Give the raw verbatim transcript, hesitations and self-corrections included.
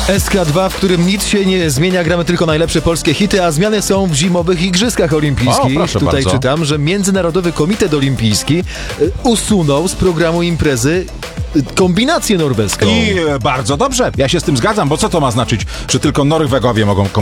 S K dwa, w którym nic się nie zmienia, gramy tylko najlepsze polskie hity, a zmiany są w zimowych igrzyskach olimpijskich. O, proszę Tutaj bardzo. czytam, że Międzynarodowy Komitet Olimpijski y, usunął z programu imprezy y, kombinację norweską. I e, bardzo dobrze, ja się z tym zgadzam, bo co to ma znaczyć, że tylko Norwegowie mogą